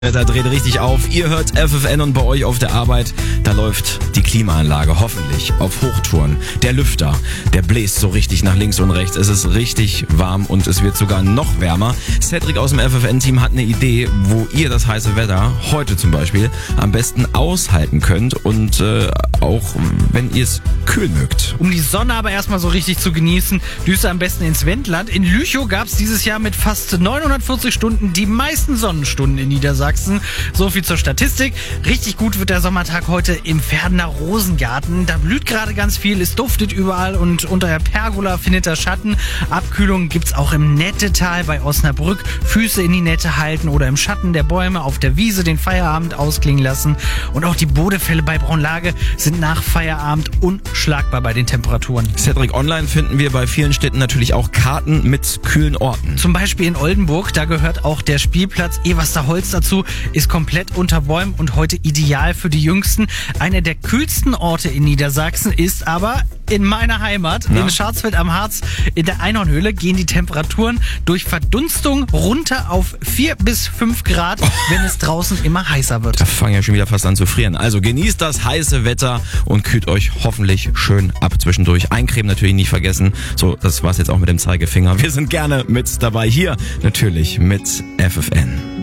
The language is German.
Da dreht richtig auf. Ihr hört FFN und bei euch auf der Arbeit, da läuft die Klimaanlage hoffentlich auf Hochtouren. Der Lüfter, der bläst so richtig nach links und rechts. Es ist richtig warm und es wird sogar noch wärmer. Cedric aus dem FFN-Team hat eine Idee, wo ihr das heiße Wetter, heute zum Beispiel, am besten aushalten könnt und auch wenn ihr es kühl mögt. Um die Sonne aber erstmal so richtig zu genießen, düst am besten ins Wendland. In Lüchow gab es dieses Jahr mit fast 940 Stunden die meisten Sonnenstunden in Niedersachsen. So viel zur Statistik. Richtig gut wird der Sommertag heute im Verdener Rosengarten. Da blüht gerade ganz viel, es duftet überall und unter der Pergola findet er Schatten. Abkühlung gibt's auch im Nettetal bei Osnabrück. Füße in die Nette halten oder im Schatten der Bäume auf der Wiese den Feierabend ausklingen lassen. Und auch die Bodefälle bei Braunlage sind nach Feierabend unschlagbar bei den Temperaturen. Cedric, online finden wir bei vielen Städten natürlich auch Karten mit kühlen Orten. Zum Beispiel in Oldenburg, da gehört auch der Spielplatz Eversterholz dazu, ist komplett unter Bäumen und heute ideal für die Jüngsten. Einer der kühlsten Orte in Niedersachsen ist aber in meiner Heimat, in Schwarzfeld am Harz, in der Einhornhöhle, gehen die Temperaturen durch Verdunstung runter auf 4 bis 5 Grad, wenn es draußen immer heißer wird. Da fangen ja schon wieder fast an zu frieren. Also genießt das heiße Wetter und kühlt euch hoffentlich schön ab zwischendurch. Eincremen natürlich nicht vergessen. So, das war's jetzt auch mit dem Zeigefinger. Wir sind gerne mit dabei hier, natürlich mit FFN.